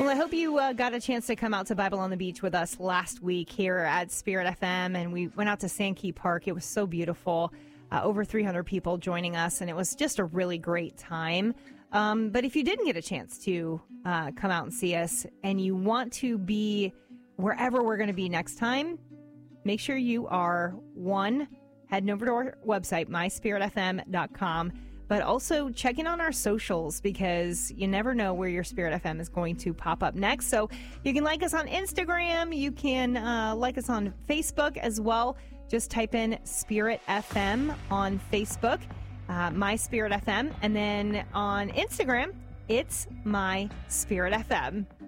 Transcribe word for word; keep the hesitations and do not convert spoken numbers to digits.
Well, I hope you uh, got a chance to come out to Bible on the Beach with us last week here at Spirit F M, and we went out to Sankey Park. It was so beautiful. Uh, over three hundred people joining us, and it was just a really great time. Um, but if you didn't get a chance to uh, come out and see us, and you want to be wherever we're going to be next time, make sure you are, one, heading over to our website, my spirit f m dot com, but also checking on our socials, because you never know where your Spirit F M is going to pop up next. So you can like us on Instagram. You can uh, like us on Facebook as well. Just type in Spirit F M on Facebook, uh, My Spirit F M. And then on Instagram, it's My Spirit F M.